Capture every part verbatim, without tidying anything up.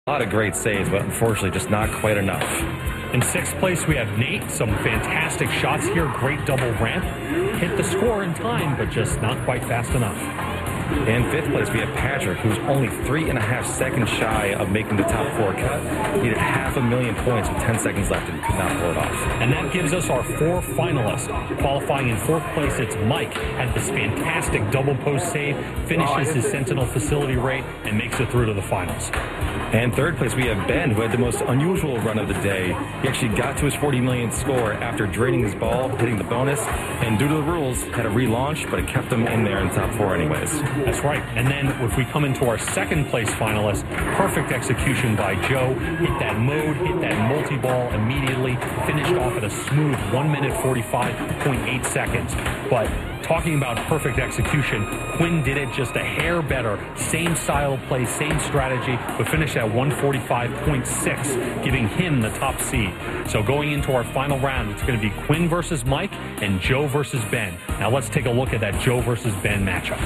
A lot of great saves, but unfortunately just not quite enough. In sixth place, we have Nate. Some fantastic shots here. Great double ramp. Hit the score in time, but just not quite fast enough. In fifth place, we have Patrick, who's only three and a half seconds shy of making the top four cut. Needed half a million points with ten seconds left and could not pull it off. And that gives us our four finalists. Qualifying in fourth place, it's Mike. Had this fantastic double post save, finishes his Sentinel facility rate, and makes it through to the finals. And third place, we have Ben, who had the most unusual run of the day. He actually got to his forty million score after draining his ball, hitting the bonus, and due to the rules, had a relaunch, but it kept him in there in the top four anyways. That's right. And then if we come into our second place finalist, perfect execution by Joe. Hit that mode, hit that multi-ball immediately, finished off at a smooth one minute forty-five point eight seconds. But talking about perfect execution, Quinn did it just a hair better. Same style of play, same strategy, but finished at one forty-five point six, giving him the top seed. So going into our final round, it's going to be Quinn versus Mike and Joe versus Ben. Now let's take a look at that Joe versus Ben matchup.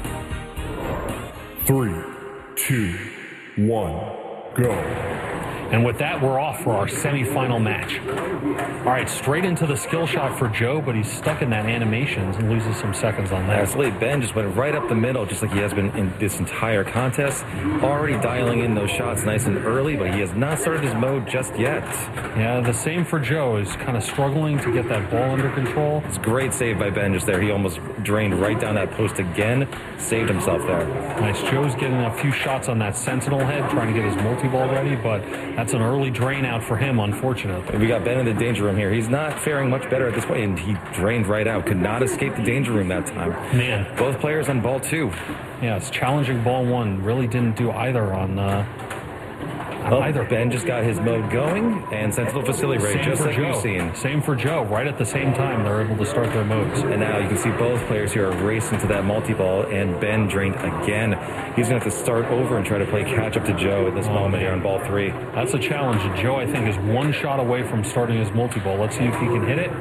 Three, two, one, go. And with that, we're off for our semifinal match. All right, straight into the skill shot for Joe, but he's stuck in that animations and loses some seconds on that. Absolutely. Ben just went right up the middle, just like he has been in this entire contest. Already dialing in those shots nice and early, but he has not started his mode just yet. Yeah, the same for Joe. Is kind of struggling to get that ball under control. It's a great save by Ben just there. He almost drained right down that post again. Saved himself there. Nice. Joe's getting a few shots on that Sentinel head, trying to get his multi-ball ready, but that's an early drain out for him, unfortunately. We got Ben in the danger room here. He's not faring much better at this point, and he drained right out. Could not escape the danger room that time. Man. Both players on ball two. Yeah, it's challenging ball one. Really didn't do either on, uh, on well, either. Ben just got his mode going, and Sentinel facility rate, just like Joe. we've seen. Same for Joe. Right at the same time, they're able to start their modes. And now you can see both players here are racing to that multi-ball, and Ben drained again. He's going to have to start over and try to play catch-up to Joe at this oh, moment man. here on ball three. That's a challenge. Joe, I think, is one shot away from starting his multi-ball. Let's see if he can hit it.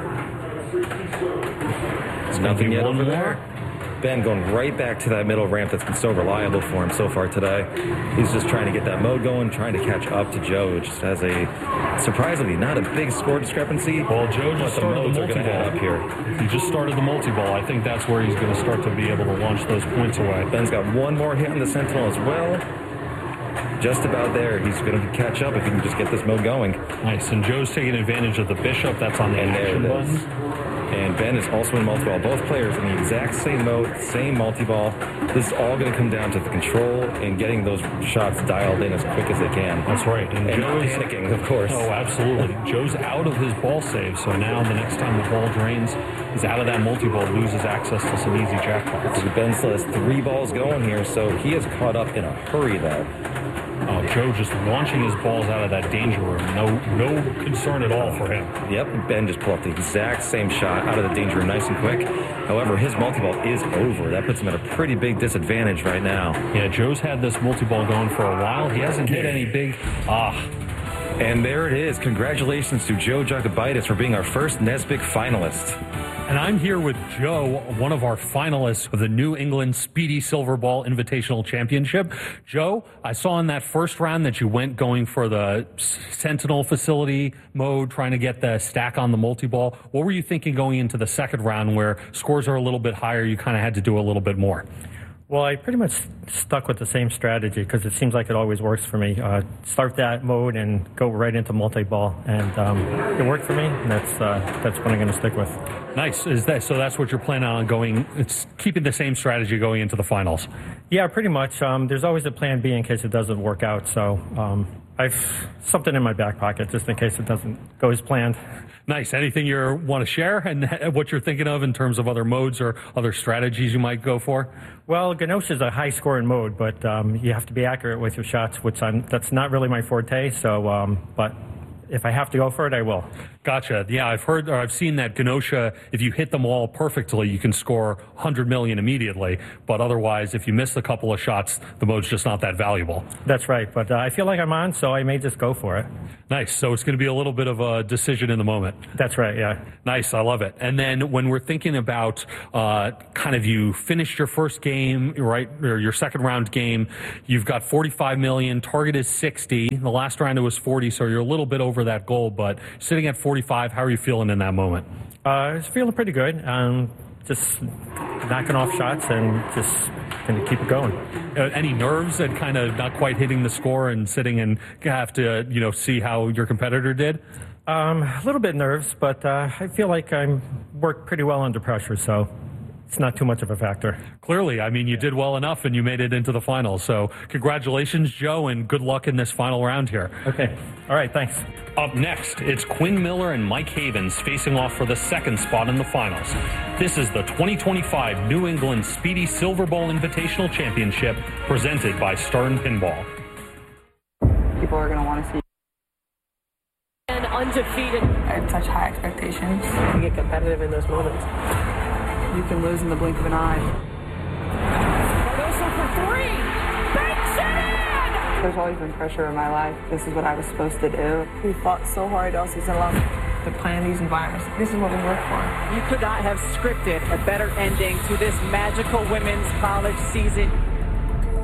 There's nothing yet over there. Ben going right back to that middle ramp that's been so reliable for him so far today. He's just trying to get that mode going, trying to catch up to Joe, which just has a, surprisingly, not a big score discrepancy. Well, Joe just started the multi-ball up here. He just started the multi-ball. I think that's where he's going to start to be able to launch those points away. Ben's got one more hit on the Sentinel as well. Just about there. He's going to catch up if he can just get this mode going. Nice. And Joe's taking advantage of the Bishop. That's on the and action there it button. Is. And Ben is also in multi-ball. Both players in the exact same mode, same multi-ball. This is all going to come down to the control and getting those shots dialed in as quick as they can. That's right. And, and Joe's panicking, of course. Oh, absolutely. Joe's out of his ball save, so now the next time the ball drains, he's out of that multi-ball, loses access to some easy jackpots. So Ben still has three balls going here, so he is caught up in a hurry, though. Oh, Joe just launching his balls out of that danger room. No no concern at all for him. Yep, Ben just pulled up the exact same shot out of the danger room nice and quick. However, his multi-ball is over. That puts him at a pretty big disadvantage right now. Yeah, Joe's had this multi-ball going for a while. He hasn't hit any big... Ah. And there it is. Congratulations to Joe Jacobaitis for being our first Nesbitt finalist. And I'm here with Joe, one of our finalists of the New England Speedy Silver Ball Invitational Championship. Joe, I saw in that first round that you went going for the Sentinel facility mode, trying to get the stack on the multi-ball. What were you thinking going into the second round where scores are a little bit higher, you kind of had to do a little bit more? Well, I pretty much stuck with the same strategy because it seems like it always works for me. Uh, start that mode and go right into multi-ball, and um, it worked for me, and that's uh, that's what I'm going to stick with. Nice. Is that so? That's what you're planning on going? It's keeping the same strategy going into the finals. Yeah, pretty much. Um, there's always a plan B in case it doesn't work out. So um, I've something in my back pocket just in case it doesn't go as planned. Nice. Anything you want to share and what you're thinking of in terms of other modes or other strategies you might go for? Well, Ganoche is a high-scoring mode, but um, you have to be accurate with your shots, which I'm, that's not really my forte. So, um, but if I have to go for it, I will. Gotcha. Yeah, I've heard or I've seen that Kenosha, if you hit them all perfectly, you can score one hundred million immediately. But otherwise, if you miss a couple of shots, the mode's just not that valuable. That's right. But uh, I feel like I'm on, so I may just go for it. Nice. So it's going to be a little bit of a decision in the moment. That's right, yeah. Nice. I love it. And then when we're thinking about uh, kind of you finished your first game, right, or your second round game, you've got forty-five million, target is sixty. The last round it was forty, so you're a little bit over that goal, but sitting at forty-five, how are you feeling in that moment? Uh, I was feeling pretty good. Um, just knocking off shots and just going to keep it going. Uh, any nerves at kind of not quite hitting the score and sitting and have to, you know, see how your competitor did? Um, a little bit nerves, but uh, I feel like I'm worked pretty well under pressure, so it's not too much of a factor. Clearly, I mean, you did well enough and you made it into the finals. So congratulations, Joe, and good luck in this final round here. Okay. All right, thanks. Up next, it's Quinn Miller and Mike Havens facing off for the second spot in the finals. This is the twenty twenty-five New England Speedy Silver Bowl Invitational Championship presented by Stern Pinball. People are going to want to see and undefeated. I have such high expectations. You get competitive in those moments. You can lose in the blink of an eye. Cardoso for three. Banks it in! There's always been pressure in my life. This is what I was supposed to do. We fought so hard all season long to plan these environments. This is what we work for. You could not have scripted a better ending to this magical women's college season.